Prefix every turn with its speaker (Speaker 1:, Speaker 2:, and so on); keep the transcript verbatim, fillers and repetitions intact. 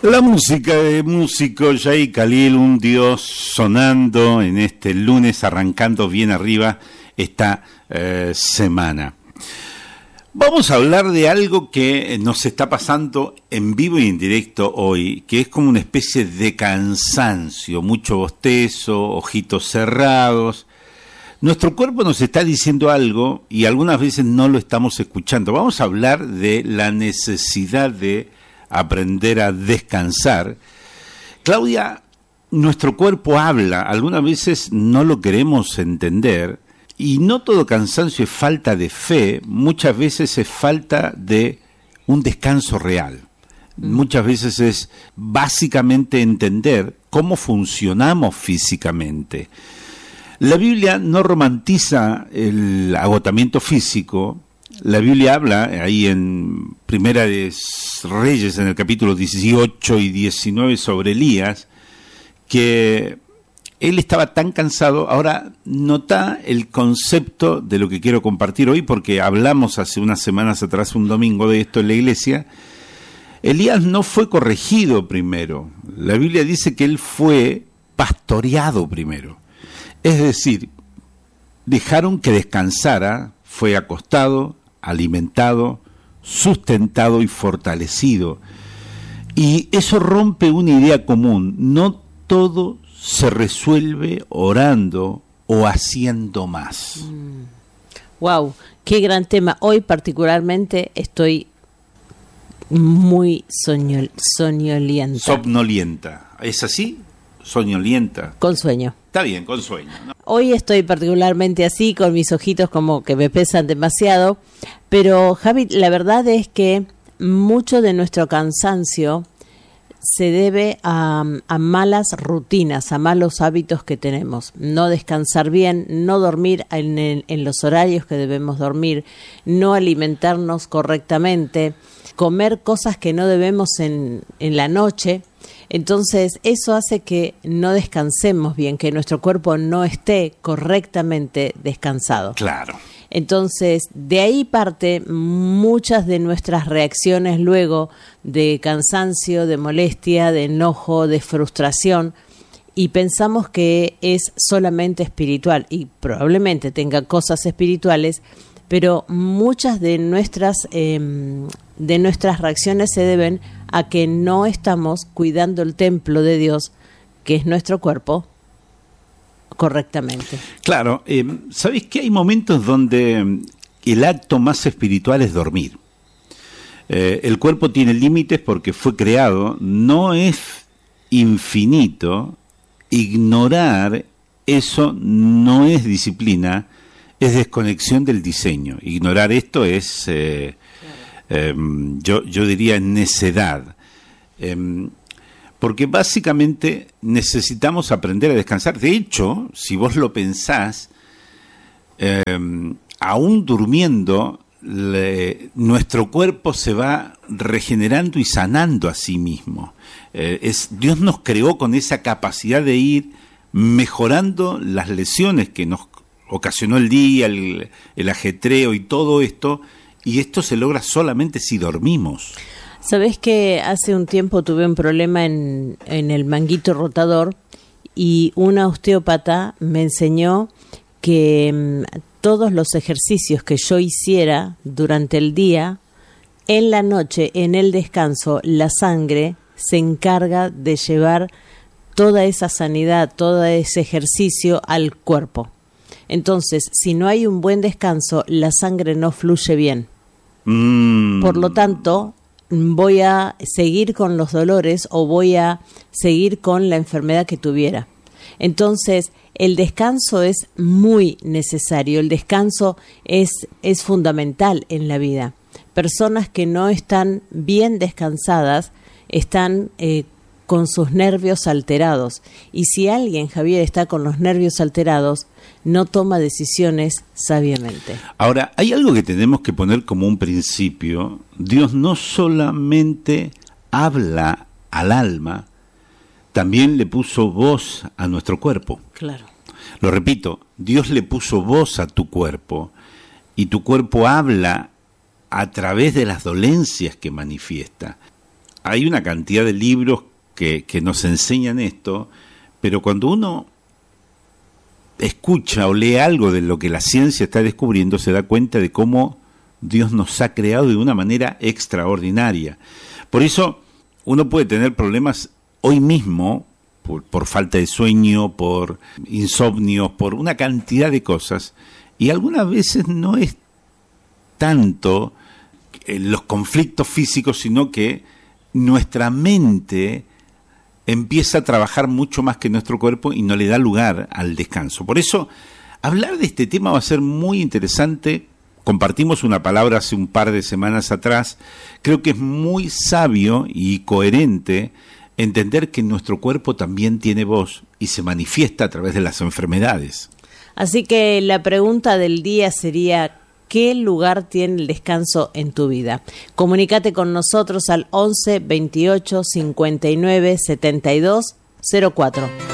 Speaker 1: La música de músico Jay Khalil, un dios sonando en este lunes, arrancando bien arriba esta eh, semana. Vamos a hablar de algo que nos está pasando en vivo y en directo hoy, que es como una especie de cansancio, mucho bostezo, ojitos cerrados. Nuestro cuerpo nos está diciendo algo y algunas veces no lo estamos escuchando. Vamos a hablar de la necesidad de aprender a descansar. Claudia, nuestro cuerpo habla, algunas veces no lo queremos entender, y no todo cansancio es falta de fe, muchas veces es falta de un descanso real. Mm. Muchas veces es básicamente entender cómo funcionamos físicamente. La Biblia no romantiza el agotamiento físico. La Biblia habla ahí en Primera de Reyes, en el capítulo dieciocho y diecinueve, sobre Elías, que él estaba tan cansado. Ahora, nota el concepto de lo que quiero compartir hoy, porque hablamos hace unas semanas atrás, un domingo, de esto en la iglesia. Elías no fue corregido primero. La Biblia dice que él fue pastoreado primero. Es decir, dejaron que descansara, fue acostado, alimentado, sustentado y fortalecido. Y eso rompe una idea común. No todo se resuelve orando o haciendo más.
Speaker 2: Mm. Wow, qué gran tema. Hoy particularmente estoy muy soñol, soñolienta.
Speaker 1: Somnolienta. ¿Es así? Soñolienta.
Speaker 2: Con sueño.
Speaker 1: Está bien, con sueño, ¿no?
Speaker 2: Hoy estoy particularmente así, con mis ojitos como que me pesan demasiado, pero Javi, la verdad es que mucho de nuestro cansancio se debe a, a malas rutinas, a malos hábitos que tenemos. No descansar bien, no dormir en, el, en los horarios que debemos dormir, no alimentarnos correctamente, comer cosas que no debemos en, en la noche. Entonces, eso hace que no descansemos bien, que nuestro cuerpo no esté correctamente descansado.
Speaker 1: Claro.
Speaker 2: Entonces, de ahí parte muchas de nuestras reacciones luego de cansancio, de molestia, de enojo, de frustración, y pensamos que es solamente espiritual, y probablemente tenga cosas espirituales, pero muchas de nuestras eh, de nuestras reacciones se deben a que no estamos cuidando el templo de Dios, que es nuestro cuerpo, correctamente.
Speaker 1: Claro, eh, ¿sabes que hay momentos donde el acto más espiritual es dormir? Eh, el cuerpo tiene límites porque fue creado, no es infinito. Ignorar eso no es disciplina, es desconexión del diseño. Ignorar esto es, eh, eh, yo, yo diría, necedad. Eh, porque básicamente necesitamos aprender a descansar. De hecho, si vos lo pensás, eh, aún durmiendo, le, nuestro cuerpo se va regenerando y sanando a sí mismo. Eh, es, Dios nos creó con esa capacidad de ir mejorando las lesiones que nos ocasionó el día, el, el ajetreo y todo esto, y esto se logra solamente si dormimos.
Speaker 2: ¿Sabés que hace un tiempo tuve un problema en, en el manguito rotador y una osteópata me enseñó que mmm, todos los ejercicios que yo hiciera durante el día, en la noche, en el descanso, la sangre se encarga de llevar toda esa sanidad, todo ese ejercicio al cuerpo. Entonces, si no hay un buen descanso, la sangre no fluye bien. Mm. Por lo tanto, voy a seguir con los dolores o voy a seguir con la enfermedad que tuviera. Entonces, el descanso es muy necesario, el descanso es, es fundamental en la vida. Personas que no están bien descansadas están eh, con sus nervios alterados. Y si alguien, Javier, está con los nervios alterados, no toma decisiones sabiamente.
Speaker 1: Ahora, hay algo que tenemos que poner como un principio. Dios no solamente habla al alma, también le puso voz a nuestro cuerpo.
Speaker 2: Claro.
Speaker 1: Lo repito, Dios le puso voz a tu cuerpo y tu cuerpo habla a través de las dolencias que manifiesta. hay una cantidad de libros que, que nos enseñan esto, pero cuando uno escucha o lee algo de lo que la ciencia está descubriendo, se da cuenta de cómo Dios nos ha creado de una manera extraordinaria. Por eso uno puede tener problemas hoy mismo, por, por falta de sueño, por insomnio, por una cantidad de cosas, y algunas veces no es tanto los conflictos físicos, sino que nuestra mente empieza a trabajar mucho más que nuestro cuerpo y no le da lugar al descanso. Por eso, hablar de este tema va a ser muy interesante. Compartimos una palabra hace un par de semanas atrás. Creo que es muy sabio y coherente entender que nuestro cuerpo también tiene voz y se manifiesta a través de las enfermedades.
Speaker 2: Así que la pregunta del día sería: ¿qué lugar tiene el descanso en tu vida? Comunícate con nosotros al once veintiocho cincuenta y nueve setenta y dos cero cuatro.